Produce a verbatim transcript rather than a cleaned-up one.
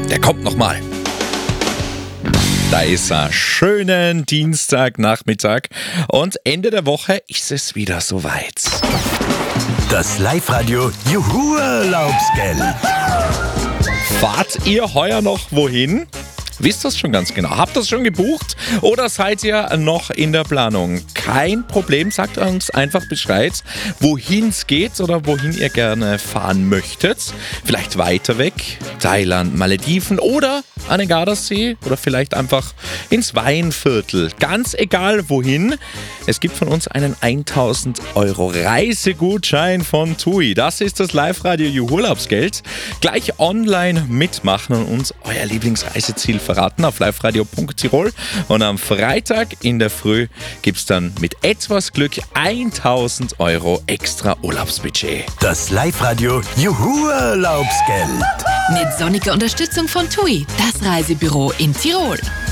Der kommt nochmal. Da ist er. Schönen Dienstagnachmittag. Und Ende der Woche ist es wieder soweit. Das Live-Radio Juhu-Urlaubsgeld. Fahrt ihr heuer noch wohin? Wisst ihr das schon ganz genau? Habt ihr das schon gebucht oder seid ihr noch in der Planung? Kein Problem, sagt uns einfach Bescheid, wohin es geht oder wohin ihr gerne fahren möchtet. Vielleicht weiter weg, Thailand, Malediven oder an den Gardasee oder vielleicht einfach ins Weinviertel. Ganz egal wohin. Es gibt von uns einen tausend Euro Reisegutschein von T U I. Das ist das Live-Radio Juhu-Urlaubsgeld. Gleich online mitmachen und uns euer Lieblingsreiseziel verraten auf liveradio punkt tirol. Und am Freitag in der Früh gibt es dann mit etwas Glück tausend Euro extra Urlaubsbudget. Das Live-Radio Juhu-Urlaubsgeld. Mit sonniger Unterstützung von T U I, das Reisebüro in Tirol.